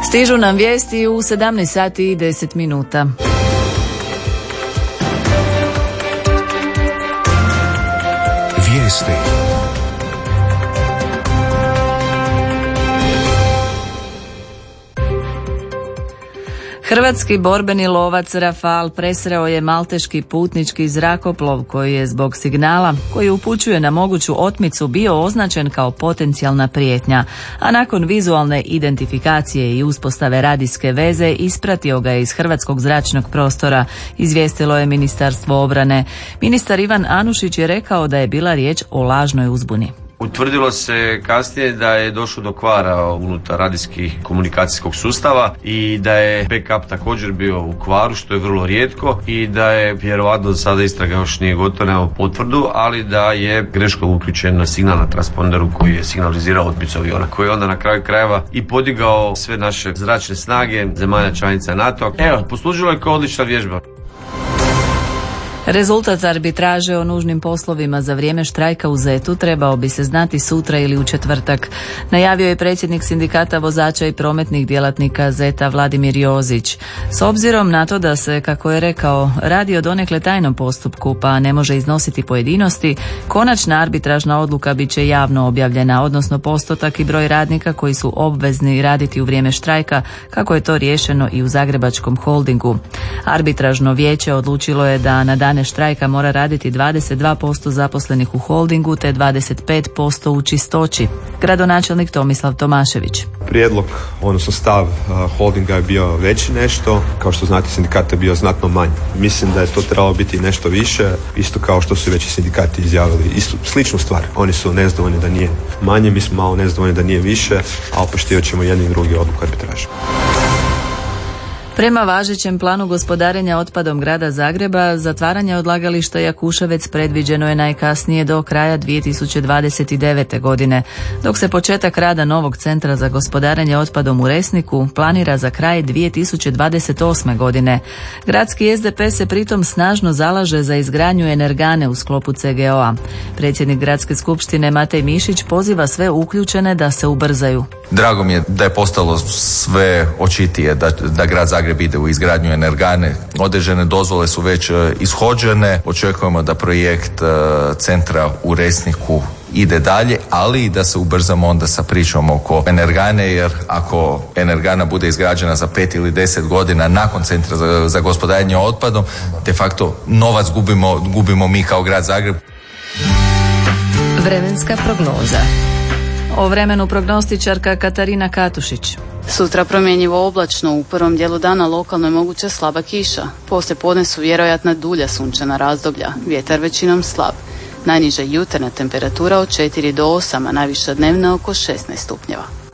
Stižu nam vijesti u 17 sati i 10 minuta. Vijesti. Hrvatski borbeni lovac Rafal presreo je malteški putnički zrakoplov koji je zbog signala koji upućuje na moguću otmicu bio označen kao potencijalna prijetnja, a nakon vizualne identifikacije i uspostave radijske veze ispratio ga je iz hrvatskog zračnog prostora, izvijestilo je Ministarstvo obrane. Ministar Ivan Anušić je rekao da je bila riječ o lažnoj uzbuni. Utvrdilo se kasnije da je došlo do kvara unutar radijskih komunikacijskog sustava i da je backup također bio u kvaru, što je vrlo rijetko, i da je vjerovatno sada istraga još nije gotova, nemamo potvrdu, ali da je greškom uključen signal na transponderu koji je signalizirao otmicu aviona, koji je onda na kraju krajeva i podigao sve naše zračne snage zemalja članica NATO. Evo, poslužilo je kao odlična vježba. Rezultat arbitraže o nužnim poslovima za vrijeme štrajka u ZET-u trebao bi se znati sutra ili u četvrtak. Najavio je predsjednik sindikata vozača i prometnih djelatnika ZET-a Vladimir Jozić. S obzirom na to da se, kako je rekao, radi o donekle tajnom postupku pa ne može iznositi pojedinosti, konačna arbitražna odluka bit će javno objavljena, odnosno postotak i broj radnika koji su obvezni raditi u vrijeme štrajka, kako je to riješeno i u Zagrebačkom holdingu. Arbitražno vijeće odlučilo je da na dane štrajka mora raditi 22% zaposlenih u holdingu te 25% u čistoći. Gradonačelnik Tomislav Tomašević. Prijedlog, odnosno stav holdinga je bio veći nešto, kao što znate sindikat je bio znatno manji. Mislim da je to trebalo biti nešto više, isto kao što su veći sindikati izjavili istu, sličnu stvar. Oni su nezadovoljni da nije manje, mi smo malo nezadovoljni da nije više, a poštivat ćemo jedni i drugi odluku arbitraže. Prema važećem planu gospodarenja otpadom grada Zagreba, zatvaranje odlagališta Jakuševec predviđeno je najkasnije do kraja 2029. godine, dok se početak rada novog centra za gospodarenje otpadom u Resniku planira za kraj 2028. godine. Gradski SDP se pritom snažno zalaže za izgradnju energane u sklopu CGO-a. Predsjednik Gradske skupštine Matej Mišić poziva sve uključene da se ubrzaju. Drago mi je da je postalo sve očitije da grad Zagreb ide u izgradnju energane. Određene dozvole su već ishođene. Očekujemo da projekt centra u Resniku ide dalje, ali i da se ubrzamo onda sa pričom oko energane, jer ako energana bude izgrađena za 5 ili 10 godina nakon centra za gospodarenje otpadom, de facto novac gubimo mi kao grad Zagreb. Vremenska prognoza. O vremenu prognostičarka Katarina Katušić. Sutra promjenjivo oblačno, u prvom dijelu dana lokalno je moguća slaba kiša. Poslije podne su vjerojatna dulja sunčana razdoblja, vjetar većinom slab. Najniža jutarnja temperatura od 4 do 8, a najviša dnevna oko 16 stupnjeva.